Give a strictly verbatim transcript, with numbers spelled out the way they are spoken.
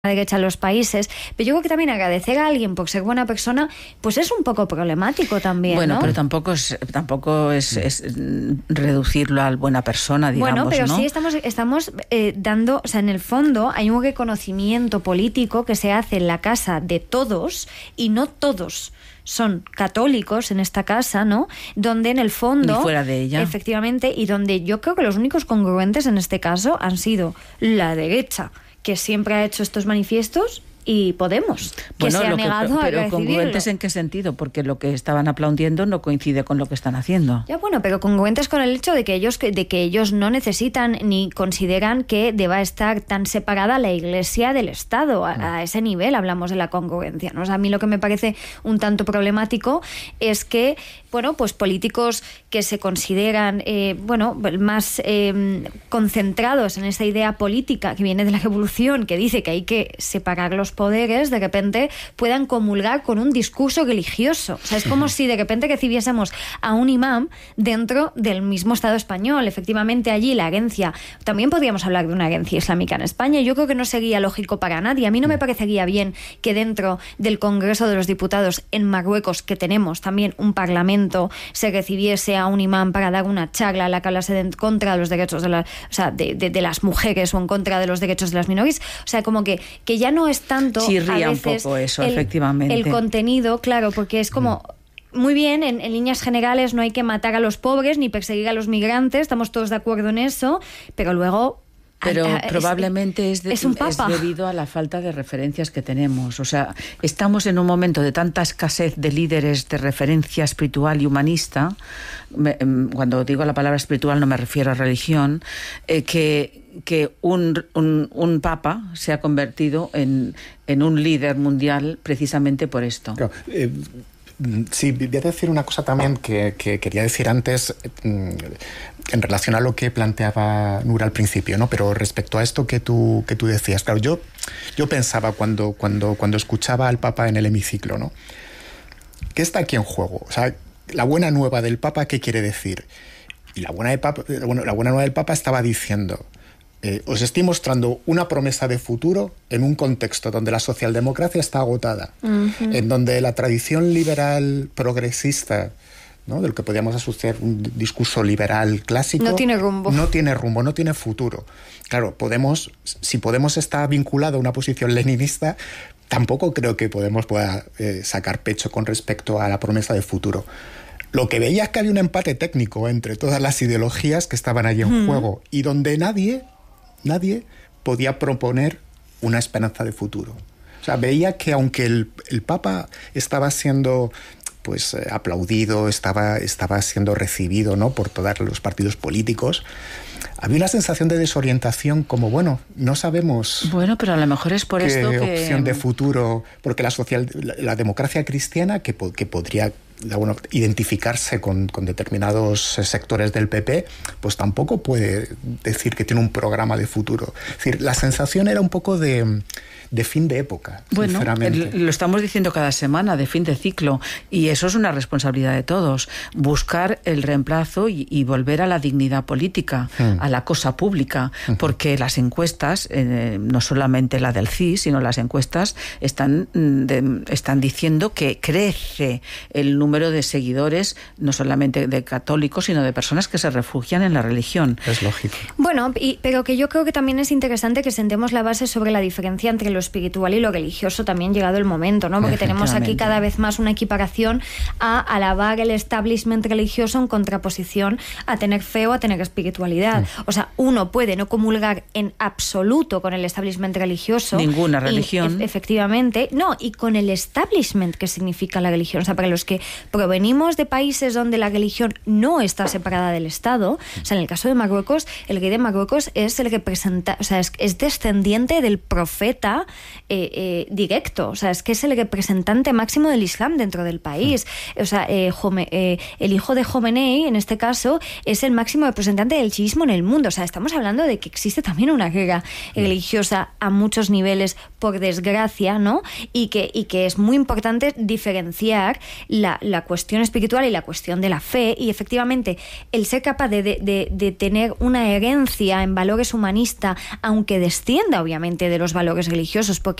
derecha en los países, pero yo creo que también agradecer a alguien por ser buena persona, pues es un poco problemático también, bueno, ¿no? pero tampoco es tampoco es, es reducirlo a buena persona, digamos, bueno, pero ¿no? sí estamos estamos eh, dando, o sea, en el fondo hay un reconocimiento político que se hace en la casa de todos y no todos son católicos en esta casa, ¿no? Donde en el fondo... Ni fuera de ella. Efectivamente, y donde yo creo que los únicos congruentes en este caso han sido la derecha, que siempre ha hecho estos manifiestos, y Podemos, que bueno, se ha lo que, negado a pero recibirlo. ¿congruentes en qué sentido? Porque lo que estaban aplaudiendo no coincide con lo que están haciendo. Ya, bueno, pero congruentes con el hecho de que ellos de que ellos no necesitan ni consideran que deba estar tan separada la Iglesia del Estado. A, a ese nivel hablamos de la congruencia, ¿no? O sea, a mí lo que me parece un tanto problemático es que, bueno, pues políticos que se consideran, eh, bueno, más eh, concentrados en esa idea política que viene de la Revolución, que dice que hay que separar los poderes, de repente puedan comulgar con un discurso religioso. O sea, es como si de repente recibiésemos a un imam dentro del mismo Estado español. Efectivamente, allí la herencia, también podríamos hablar de una herencia islámica en España. Yo creo que no sería lógico para nadie. A mí no me parecería bien que dentro del Congreso de los Diputados en Marruecos, que tenemos también un parlamento, se recibiese a un imam para dar una charla a la que hablase en contra de los derechos de, la, o sea, de, de, de las mujeres o en contra de los derechos de las minorías. O sea, como que, que ya no es tanto Chirría a veces un poco eso, el, efectivamente. el contenido, claro, porque es como... Muy bien, en, en líneas generales no hay que matar a los pobres ni perseguir a los migrantes, estamos todos de acuerdo en eso, pero luego... Pero a, a, probablemente es, de, es, un papa. es debido a la falta de referencias que tenemos. O sea, estamos en un momento de tanta escasez de líderes de referencia espiritual y humanista. Me, cuando digo la palabra espiritual no me refiero a religión, eh, que, que un, un, un papa se ha convertido en, en un líder mundial precisamente por esto. Claro, eh, Sí, voy a decir una cosa también que, que quería decir antes en relación a lo que planteaba Nura al principio, ¿no? Pero respecto a esto que tú, que tú decías, claro, yo, yo pensaba cuando, cuando, cuando escuchaba al Papa en el hemiciclo, ¿no? ¿Qué está aquí en juego? O sea, la buena nueva del Papa, ¿qué quiere decir? Y la buena, de Papa, bueno, la buena nueva del Papa estaba diciendo... Eh, os estoy mostrando una promesa de futuro en un contexto donde la socialdemocracia está agotada, uh-huh. en donde la tradición liberal progresista, ¿no?, del que podríamos asociar un discurso liberal clásico, no tiene rumbo. No tiene rumbo, no tiene futuro. Claro, Podemos, si Podemos está vinculado a una posición leninista, tampoco creo que Podemos pueda eh, sacar pecho con respecto a la promesa de futuro. Lo que veía es que había un empate técnico entre todas las ideologías que estaban allí en uh-huh. juego y donde nadie... Nadie podía proponer una esperanza de futuro. O sea, veía que aunque el, el Papa estaba siendo pues eh, aplaudido, estaba, estaba siendo recibido, ¿no?, por todos los partidos políticos, había una sensación de desorientación, como, bueno, no sabemos... Bueno, pero a lo mejor es por qué esto que... opción de futuro... Porque la, social, la, la democracia cristiana, que, que podría... Bueno, identificarse con, con determinados sectores del P P, pues tampoco puede decir que tiene un programa de futuro. Es decir, la sensación era un poco de, de fin de época, bueno, sinceramente. El, lo estamos diciendo cada semana, de fin de ciclo, y eso es una responsabilidad de todos. Buscar el reemplazo y, y volver a la dignidad política, mm. a la cosa pública, mm. porque las encuestas, eh, no solamente la del C I S, sino las encuestas, están, de, están diciendo que crece el número número de seguidores, no solamente de católicos, sino de personas que se refugian en la religión. Es lógico. Bueno, y, pero que yo creo que también es interesante que sentemos la base sobre la diferencia entre lo espiritual y lo religioso, también llegado el momento, ¿no? Porque tenemos aquí cada vez más una equiparación a alabar el establishment religioso en contraposición a tener fe o a tener espiritualidad. Mm. O sea, uno puede no comulgar en absoluto con el establishment religioso. Ninguna religión. Y, efectivamente. No, y con el establishment que significa la religión. O sea, para los que provenimos de países donde la religión no está separada del Estado, o sea, en el caso de Marruecos, el rey de Marruecos es el representa, o sea, es, es descendiente del profeta eh, eh, directo, o sea, es que es el representante máximo del Islam dentro del país. O sea, eh, Jome, eh, el hijo de Jomenei, en este caso, es el máximo representante del chiismo en el mundo. O sea, estamos hablando de que existe también una guerra religiosa a muchos niveles, por desgracia, ¿no? Y que, y que es muy importante diferenciar la la cuestión espiritual y la cuestión de la fe, y efectivamente el ser capaz de, de, de tener una herencia en valores humanistas, aunque descienda obviamente de los valores religiosos, porque